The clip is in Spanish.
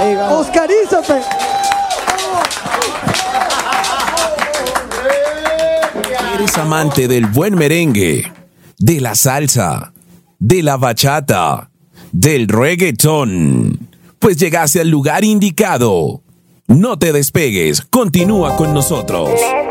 Oscarízate. ¿Eres amante del buen merengue, de la salsa, de la bachata, del reggaetón? Pues llegaste al lugar indicado. No te despegues, continúa con nosotros.